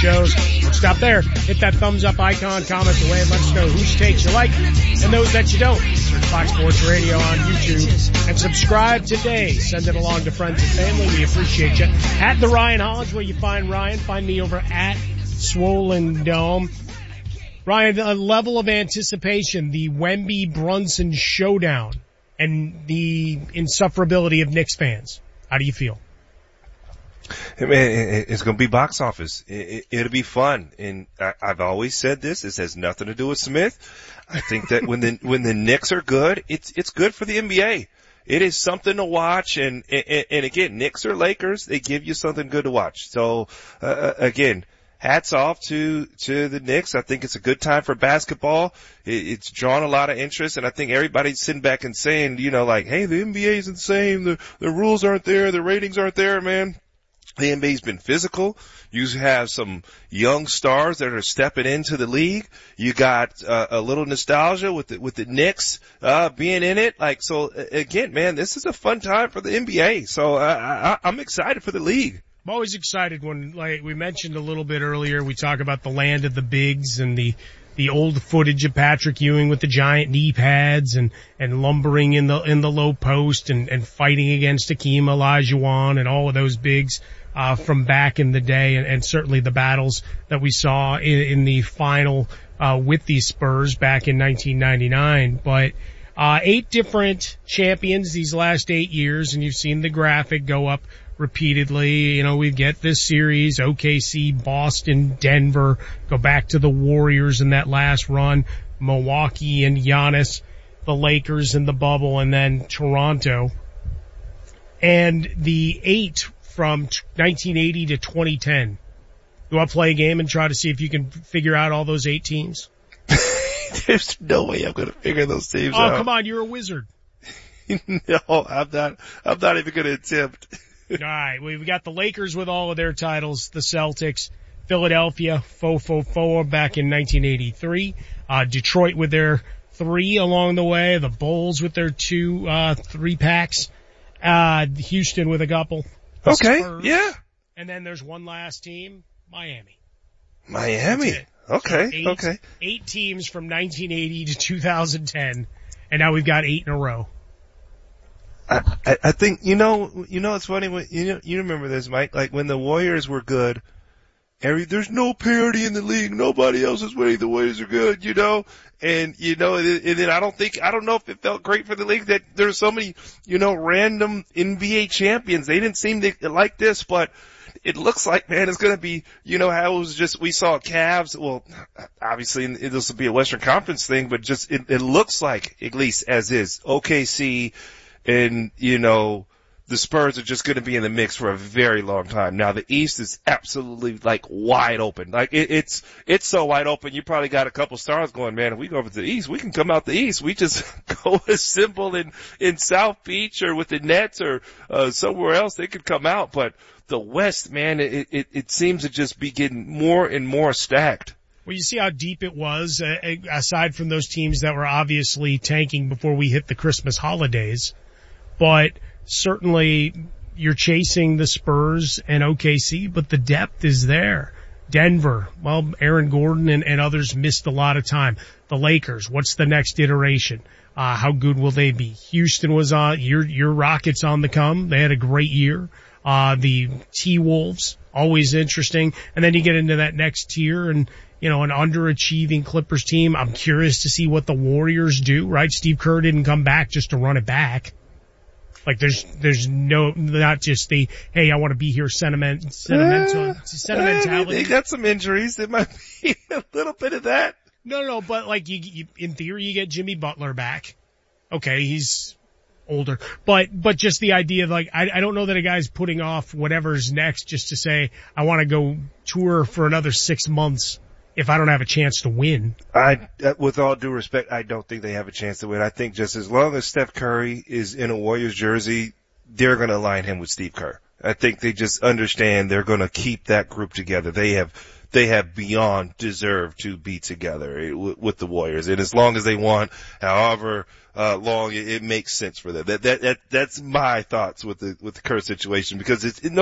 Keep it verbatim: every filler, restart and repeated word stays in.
shows. Don't stop there. Hit that thumbs up icon, comment away, and let us know whose takes you like and those that you don't. Search Fox Sports Radio on YouTube and subscribe today. Send it along to friends and family. We appreciate you. At the Ryan Hollins, where you find Ryan. Find me over at Swollen Dome. Ryan, a level of anticipation, the Wemby-Brunson showdown and the insufferability of Knicks fans. How do you feel? Hey man, it's going to be box office. It'll be fun. And I've always said this. This has nothing to do with Smith. I think that when the, when the Knicks are good, it's, it's good for the N B A. It is something to watch. And, and, and again, Knicks or Lakers, they give you something good to watch. So, uh, again, hats off to, to the Knicks. I think it's a good time for basketball. It, it's drawn a lot of interest, and I think everybody's sitting back and saying, you know, like, hey, the N B A isn't the same. The, the rules aren't there. The ratings aren't there, man. The N B A's been physical. You have some young stars that are stepping into the league. You got uh, a little nostalgia with the, with the Knicks, uh, being in it. Like, so again, man, this is a fun time for the N B A. So, uh, I, I'm excited for the league. I'm always excited when, like we mentioned a little bit earlier, we talk about the land of the bigs and the the old footage of Patrick Ewing with the giant knee pads and and lumbering in the in the low post and and fighting against Hakeem Olajuwon and all of those bigs uh from back in the day, and, and certainly the battles that we saw in, in the final uh with the Spurs back in nineteen ninety-nine. But uh eight different champions these last eight years, and you've seen the graphic go up repeatedly. You know, we get this series, O K C, Boston, Denver, go back to the Warriors in that last run, Milwaukee and Giannis, the Lakers in the bubble, and then Toronto. And the eight from nineteen eighty to twenty ten. You want to play a game and try to see if you can figure out all those eight teams? There's no way I'm going to figure those teams oh, out. Oh, come on, you're a wizard. No, I'm not, I'm not even going to attempt. All right, we've got the Lakers with all of their titles, the Celtics, Philadelphia, fo fo fo back in nineteen eighty-three, uh, Detroit with their three along the way, the Bulls with their two, uh, three packs, uh, Houston with a couple. Okay, Spurs, yeah. And then there's one last team, Miami. Miami. Okay, so eight, okay. Eight teams from nineteen eighty to two thousand ten, and now we've got eight in a row. I, I think, you know, you know, it's funny when, you know, you remember this, Mike, like when the Warriors were good, every, there's no parity in the league. Nobody else is winning. The Warriors are good, you know, and, you know, and, and then I don't think, I don't know if it felt great for the league that there's so many, you know, random N B A champions. They didn't seem to like this, but it looks like, man, it's going to be, you know, how it was just, we saw Cavs. Well, obviously this will be a Western Conference thing, but just, it, it looks like, at least as is, O K C, and, you know, the Spurs are just going to be in the mix for a very long time. Now, the East is absolutely, like, wide open. Like, it, it's, it's so wide open, you probably got a couple stars going, man, if we go over to the East, we can come out the East. We just go as simple in, in South Beach or with the Nets or, uh, somewhere else, they could come out. But the West, man, it, it, it seems to just be getting more and more stacked. Well, you see how deep it was, uh, aside from those teams that were obviously tanking before we hit the Christmas holidays. But certainly you're chasing the Spurs and O K C, but the depth is there. Denver, well, Aaron Gordon and, and others missed a lot of time. The Lakers, what's the next iteration? Uh, how good will they be? Houston was on, your, your Rockets on the come. They had a great year. Uh, the T-Wolves, always interesting. And then you get into that next tier and, you know, an underachieving Clippers team. I'm curious to see what the Warriors do, right? Steve Kerr didn't come back just to run it back. Like there's, there's no, not just the, hey, I want to be here sentiment, sentimental, uh, sentimentality. They got some injuries. There might be a little bit of that. No, no, but like you, you, in theory, you get Jimmy Butler back. Okay, he's older, but, but just the idea of like, I, I don't know that a guy's putting off whatever's next just to say, I want to go tour for another six months. If I don't have a chance to win. I, with all due respect, I don't think they have a chance to win. I think just as long as Steph Curry is in a Warriors jersey, they're going to align him with Steve Kerr. I think they just understand they're going to keep that group together. They have, they have beyond deserved to be together with the Warriors. And as long as they want, however, uh, long it, it makes sense for them. That, that, that, that's my thoughts with the, with the Kerr situation because it's, it,